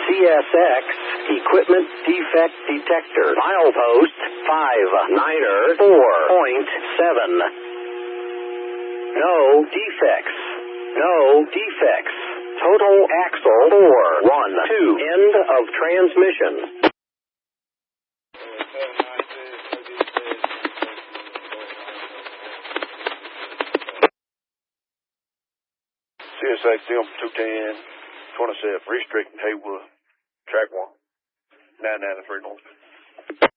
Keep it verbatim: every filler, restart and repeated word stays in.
C S X Equipment Defect Detector. Milepost five niner four point seven. No defects. No defects. Total axle four one two. End of transmission. C S X M two ten twenty-seven, restricting Haywood, track one, nine ninety-three north.